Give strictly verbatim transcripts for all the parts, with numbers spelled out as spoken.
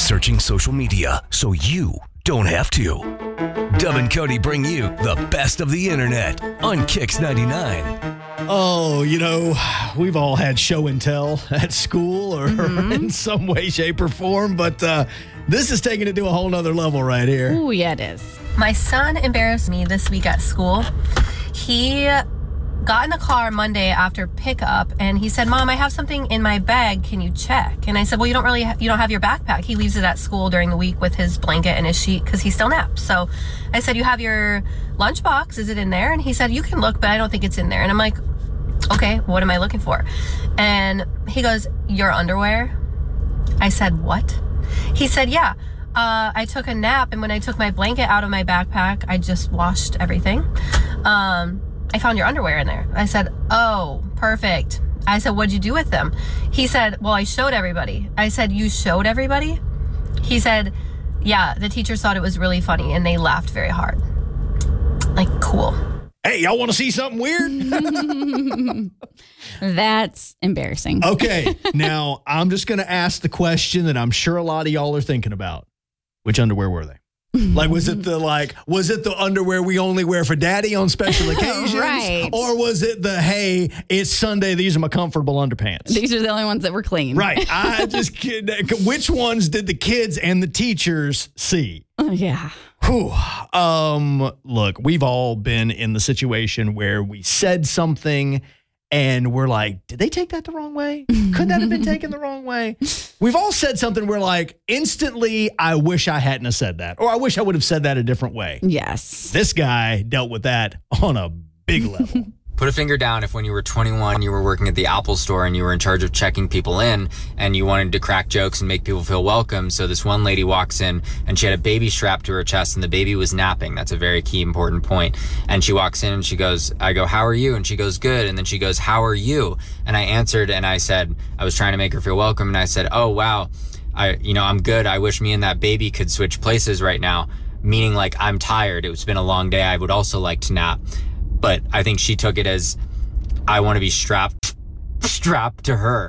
searching social media so you don't have to. Dub and Cody bring you the best of the internet on Kicks ninety-nine. Oh, you know, we've all had show and tell at school or Mm-hmm. in some way, shape, or form, but uh, this is taking it to a whole nother level right here. Ooh, yeah, it is. My son embarrassed me this week at school. He got in the car Monday after pickup and he said, "Mom, I have something in my bag. Can you check?" And I said, "Well, you don't really, ha- you don't have your backpack." He leaves it at school during the week with his blanket and his sheet because he still naps. So I said, "You have your lunchbox. Is it in there?" And he said, "You can look, but I don't think it's in there." And I'm like, "Okay, what am I looking for?" And he goes, "Your underwear." I said, "What?" He said, "Yeah. Uh, I took a nap, and when I took my blanket out of my backpack, I just washed everything. Um, I found your underwear in there." I said, "Oh, perfect." I said, "What'd you do with them?" He said, "Well, I showed everybody." I said, "You showed everybody?" He said, "Yeah, the teachers thought it was really funny, and they laughed very hard." Like, cool. Hey, y'all want to see something weird? That's embarrassing. Okay, now I'm just going to ask the question that I'm sure a lot of y'all are thinking about. Which underwear were they? Like, was it the like, was it the underwear we only wear for daddy on special occasions? Right. Or was it the, hey, it's Sunday, these are my comfortable underpants? These are the only ones that were clean. Right. I just, kid- which ones did the kids and the teachers see? Oh, yeah. Whew. Um, look, we've all been in the situation where we said something and we're like, did they take that the wrong way? Could that have been taken the wrong way? We've all said something we're like, instantly, I wish I hadn't have said that. Or I wish I would have said that a different way. Yes. This guy dealt with that on a big level. Put a finger down if when you were twenty-one, you were working at the Apple store and you were in charge of checking people in and you wanted to crack jokes and make people feel welcome. So this one lady walks in and she had a baby strapped to her chest and the baby was napping. That's a very key important point. And she walks in and she goes, I go, "How are you?" And she goes, "Good." And then she goes, "How are you?" And I answered and I said, I was trying to make her feel welcome. And I said, "Oh, wow. I, you know, I'm good. I wish me and that baby could switch places right now." Meaning like, I'm tired. It's been a long day. I would also like to nap. But I think she took it as I want to be strapped, strapped to her,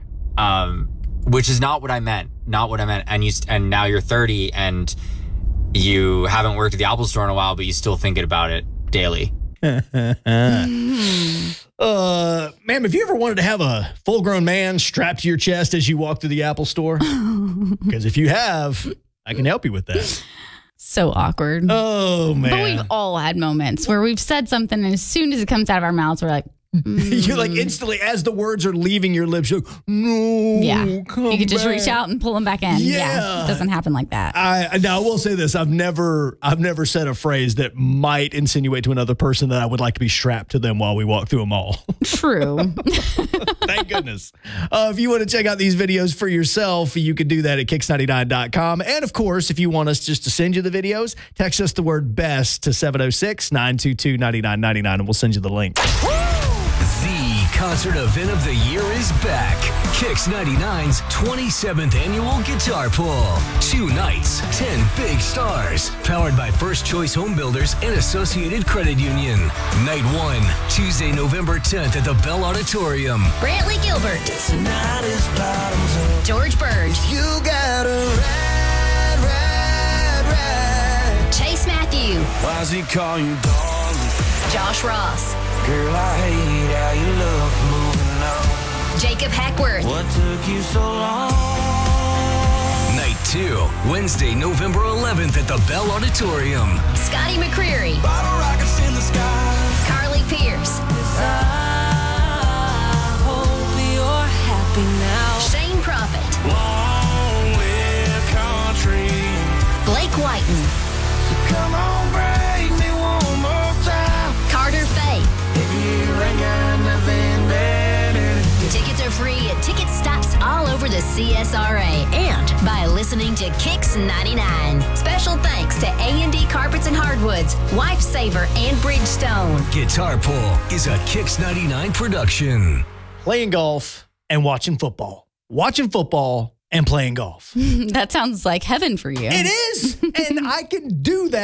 um, which is not what I meant. Not what I meant. And you, and now you're thirty and you haven't worked at the Apple store in a while, but you still thinking about it daily. uh, ma'am, have you ever wanted to have a full-grown man strapped to your chest as you walk through the Apple store? Because if you have, I can help you with that. So awkward. Oh, man. But we've all had moments where we've said something and as soon as it comes out of our mouths, we're like, mm. You're like instantly, as the words are leaving your lips, you're like, no, yeah. come You could just back. reach out and pull them back in. Yeah. Yeah. It doesn't happen like that. I now I will say this: I've never, I've never said a phrase that might insinuate to another person that I would like to be strapped to them while we walk through a mall. True. Thank goodness. Uh, if you want to check out these videos for yourself, you can do that at kicks ninety-nine dot com. And of course, if you want us just to send you the videos, text us the word BEST to seven oh six, nine two two, nine nine nine nine and we'll send you the link. The concert event of the year is back. Kicks ninety-nine's twenty-seventh annual Guitar Pull. Two nights, ten big stars. Powered by First Choice Home Builders and Associated Credit Union. Night one, Tuesday, November tenth at the Bell Auditorium. Brantley Gilbert. George Burge. You gotta ride, ride, ride. Chase Matthew. Why's he call you darling? Josh Ross. Girl, I hate how you look moving on. Jacob Hackworth. What took you so long? Night two, Wednesday, November eleventh at the Bell Auditorium. Scotty McCreery. Bottle rockets in the sky. Carly Pierce. I hope you're happy now. Shane Prophet. Long live country. Blake Whiten. Come on, break me one more time. Carter Faye. If you ain't got nothing better. Tickets are free at ticket stops all over the C S R A and by listening to Kicks ninety-nine. Special thanks to A and D Carpets and Hardwoods, Lifesaver, and Bridgestone. Guitar Pull is a Kicks ninety-nine production. Playing golf and watching football. Watching football and playing golf. That sounds like heaven for you. It is. And I can do that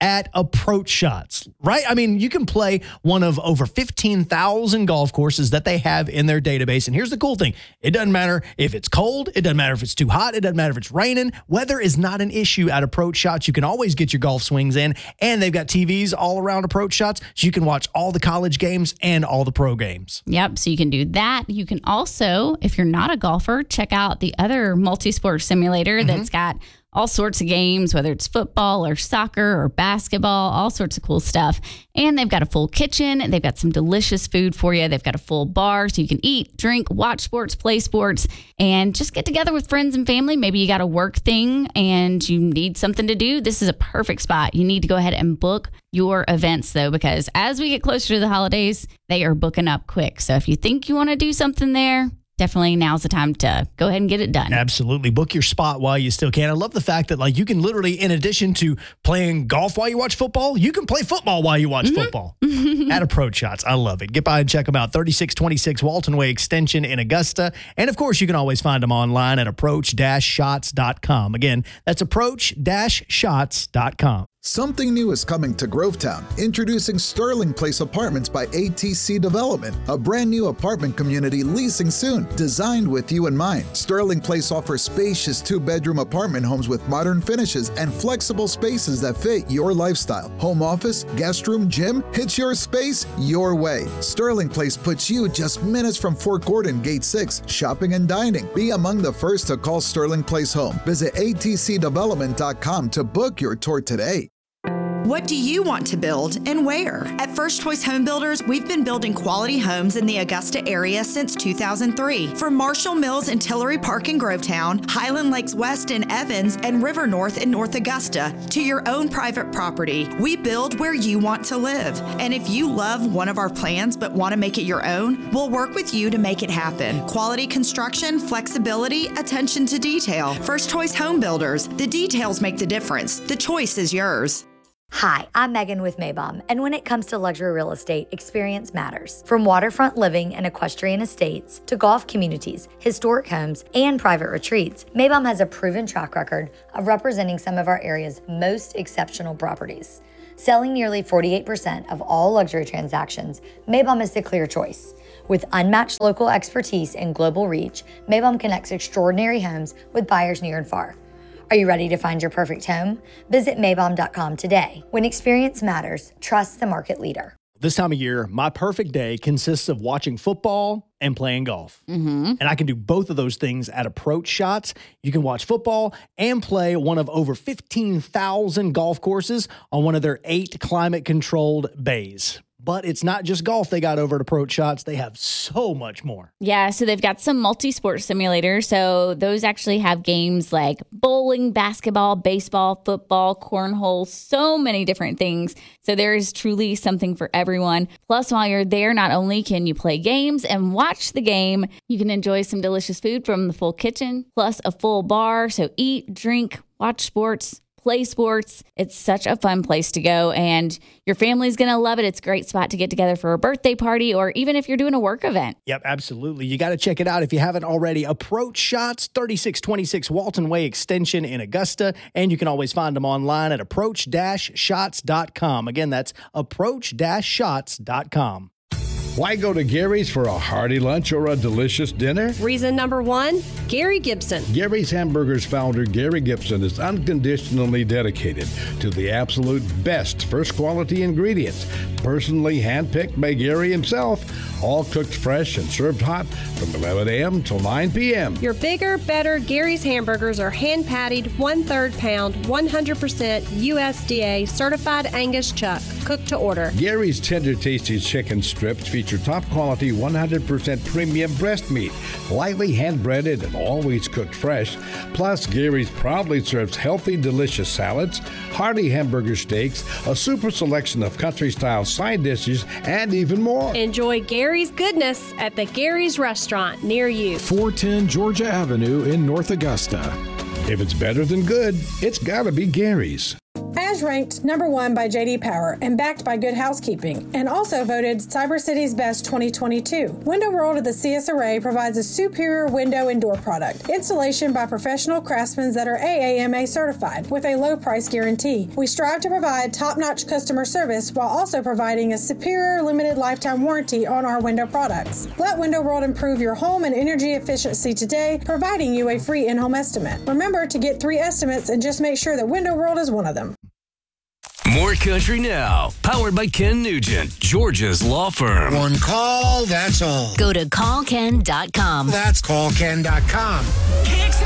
at Approach Shots, right? I mean, you can play one of over fifteen thousand golf courses that they have in their database. And here's the cool thing. It doesn't matter if it's cold. It doesn't matter if it's too hot. It doesn't matter if it's raining. Weather is not an issue at Approach Shots. You can always get your golf swings in. And they've got T Vs all around Approach Shots, so you can watch all the college games and all the pro games. Yep, so you can do that. You can also, if you're not a golfer, check out the other multi-sport simulator mm-hmm. that's got all sorts of games, whether it's football or soccer or basketball, all sorts of cool stuff. And they've got a full kitchen. They've got some delicious food for you. They've got a full bar so you can eat, drink, watch sports, play sports, and just get together with friends and family. Maybe you got a work thing and you need something to do. This is a perfect spot. You need to go ahead and book your events, though, because as we get closer to the holidays, they are booking up quick. So if you think you want to do something there, definitely now's the time to go ahead and get it done. Absolutely. Book your spot while you still can. I love the fact that, like, you can literally, in addition to playing golf while you watch football, you can play football while you watch mm-hmm. football at Approach Shots. I love it. Get by and check them out. thirty-six twenty-six Walton Way Extension in Augusta. And, of course, you can always find them online at approach dash shots dot com. Again, that's approach dash shots dot com. Something new is coming to Grovetown. Introducing Sterling Place Apartments by A T C Development, a brand new apartment community leasing soon, designed with you in mind. Sterling Place offers spacious two-bedroom apartment homes with modern finishes and flexible spaces that fit your lifestyle. Home office, guest room, gym, it's your space, your way. Sterling Place puts you just minutes from Fort Gordon, Gate six, shopping and dining. Be among the first to call Sterling Place home. Visit A T C development dot com to book your tour today. What do you want to build and where? At First Choice Home Builders, we've been building quality homes in the Augusta area since two thousand three. From Marshall Mills and Tillery Park in Grovetown, Highland Lakes West in Evans, and River North in North Augusta, to your own private property, we build where you want to live. And if you love one of our plans but want to make it your own, we'll work with you to make it happen. Quality construction, flexibility, attention to detail. First Choice Home Builders. The details make the difference. The choice is yours. Hi, I'm Megan with Maybom, and when it comes to luxury real estate, experience matters. From waterfront living and equestrian estates to golf communities, historic homes, and private retreats, Maybom has a proven track record of representing some of our area's most exceptional properties. Selling nearly forty-eight percent of all luxury transactions, Maybom is the clear choice. With unmatched local expertise and global reach, Maybom connects extraordinary homes with buyers near and far. Are you ready to find your perfect home? Visit Maybom dot com today. When experience matters, trust the market leader. This time of year, my perfect day consists of watching football and playing golf. Mm-hmm. And I can do both of those things at Approach Shots. You can watch football and play one of over fifteen thousand golf courses on one of their eight climate-controlled bays. But it's not just golf they got over at Approach Shots. They have so much more. Yeah, so they've got some multi-sport simulators. So those actually have games like bowling, basketball, baseball, football, cornhole, so many different things. So there is truly something for everyone. Plus, while you're there, not only can you play games and watch the game, you can enjoy some delicious food from the full kitchen, plus a full bar. So eat, drink, watch sports, play sports. It's such a fun place to go, and your family's going to love it. It's a great spot to get together for a birthday party, or even if you're doing a work event. Yep, absolutely. You got to check it out if you haven't already. Approach Shots, thirty-six twenty-six Walton Way Extension in Augusta, and you can always find them online at approach dash shots dot com. Again, that's approach dash shots dot com. Why go to Gary's for a hearty lunch or a delicious dinner? Reason number one, Gary Gibson. Gary's Hamburgers founder Gary Gibson is unconditionally dedicated to the absolute best first quality ingredients, personally handpicked by Gary himself, all cooked fresh and served hot from eleven a.m. till nine p.m. Your bigger, better Gary's hamburgers are hand patted, one-third pound, one hundred percent U S D A certified Angus chuck, cooked to order. Gary's tender, tasty chicken strips feature top quality one hundred percent premium breast meat, lightly hand breaded and always cooked fresh. Plus, Gary's proudly serves healthy, delicious salads, hearty hamburger steaks, a super selection of country-style side dishes, and even more. Enjoy Gary's goodness at the Gary's restaurant near you. four ten Georgia Avenue in North Augusta. If it's better than good, it's gotta be Gary's. As Garage ranked number one by J D Power and backed by Good Housekeeping, and also voted Cyber City's Best twenty twenty-two. Window World of the C S R A provides a superior window and door product. Installation by professional craftsmen that are A A M A certified with a low price guarantee. We strive to provide top-notch customer service while also providing a superior limited lifetime warranty on our window products. Let Window World improve your home and energy efficiency today, providing you a free in-home estimate. Remember to get three estimates and just make sure that Window World is one of them. More Country Now, powered by Ken Nugent, Georgia's law firm. One call, that's all. Go to call ken dot com. That's call ken dot com.